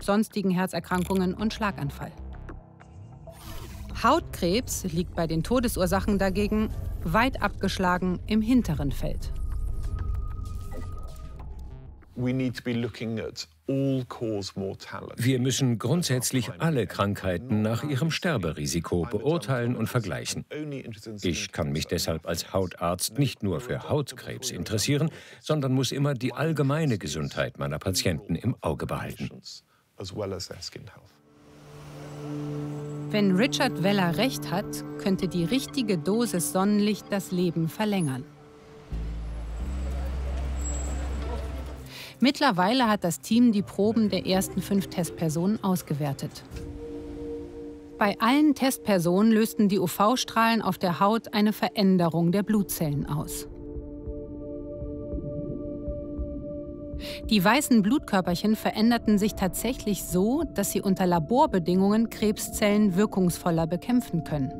sonstigen Herzerkrankungen und Schlaganfall. Hautkrebs liegt bei den Todesursachen dagegen weit abgeschlagen im hinteren Feld. Wir müssen grundsätzlich alle Krankheiten nach ihrem Sterberisiko beurteilen und vergleichen. Ich kann mich deshalb als Hautarzt nicht nur für Hautkrebs interessieren, sondern muss immer die allgemeine Gesundheit meiner Patienten im Auge behalten. Wenn Richard Weller recht hat, könnte die richtige Dosis Sonnenlicht das Leben verlängern. Mittlerweile hat das Team die Proben der ersten 5 Testpersonen ausgewertet. Bei allen Testpersonen lösten die UV-Strahlen auf der Haut eine Veränderung der Blutzellen aus. Die weißen Blutkörperchen veränderten sich tatsächlich so, dass sie unter Laborbedingungen Krebszellen wirkungsvoller bekämpfen können.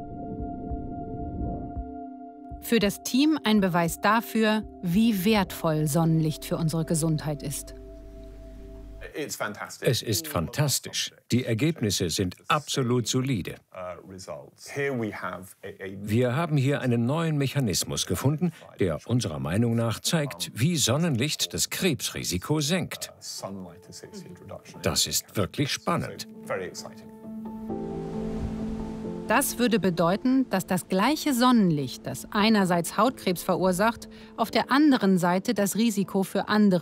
Für das Team ein Beweis dafür, wie wertvoll Sonnenlicht für unsere Gesundheit ist. Es ist fantastisch. Die Ergebnisse sind absolut solide. Wir haben hier einen neuen Mechanismus gefunden, der unserer Meinung nach zeigt, wie Sonnenlicht das Krebsrisiko senkt. Das ist wirklich spannend. Das würde bedeuten, dass das gleiche Sonnenlicht, das einerseits Hautkrebs verursacht, auf der anderen Seite das Risiko für andere